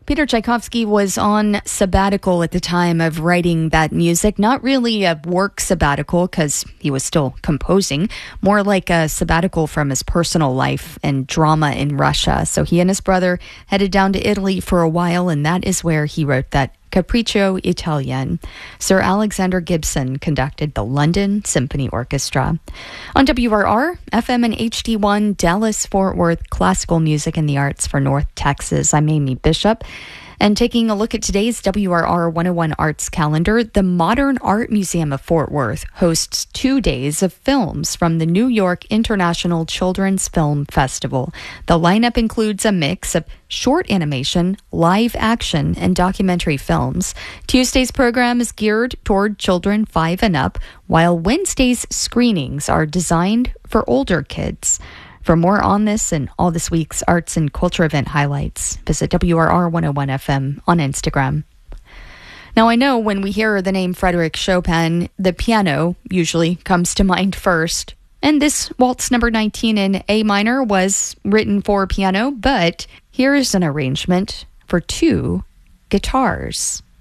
Peter Tchaikovsky was on sabbatical at the time of writing that music. Not really a work sabbatical because he was still composing, more like a sabbatical from his personal life and drama in Russia. So he and his brother headed down to Italy for a while, and that is where he wrote that Capriccio Italien. Sir Alexander Gibson conducted the London Symphony Orchestra. On WRR, FM and HD1, Dallas-Fort Worth, classical music and the arts for North Texas. I'm Amy Bishop. And taking a look at today's WRR 101 Arts calendar, the Modern Art Museum of Fort Worth hosts 2 days of films from the New York International Children's Film Festival. The lineup includes a mix of short animation, live action, and documentary films. Tuesday's program is geared toward children 5 and up, while Wednesday's screenings are designed for older kids. For more on this and all this week's arts and culture event highlights, visit WRR 101 FM on Instagram. Now, I know when we hear the name Frédéric Chopin, the piano usually comes to mind first. And this Waltz number 19 in A minor was written for piano, but here's an arrangement for 2 guitars.